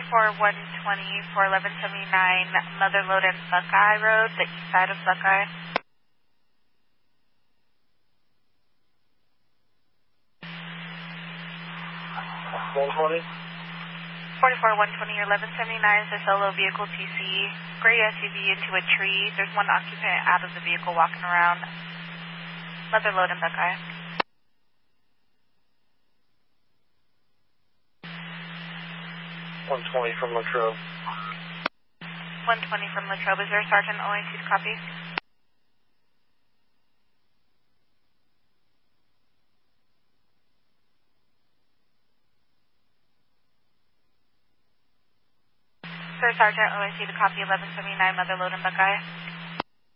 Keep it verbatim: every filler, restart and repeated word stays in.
for one twenty for eleven seventy-nine Motherlode and Buckeye Road, the east side of Buckeye. one twenty? forty-four one twenty, eleven seventy-nine is a solo vehicle T C, gray S U V into a tree. There's one occupant out of the vehicle walking around. Motherlode and Buckeye. one twenty from Latrobe. one twenty from Latrobe. Is there a Sergeant O I C to copy? Sir, Sergeant O I C to copy eleven seventy-nine Motherlode and Buckeye.